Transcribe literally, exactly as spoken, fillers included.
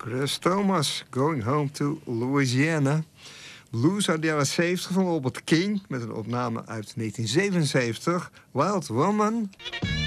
Chris Thomas, Going Home to Louisiana. Blues uit de jaren zeventig van Robert King met een opname uit negentien zevenenzeventig. Wild Woman.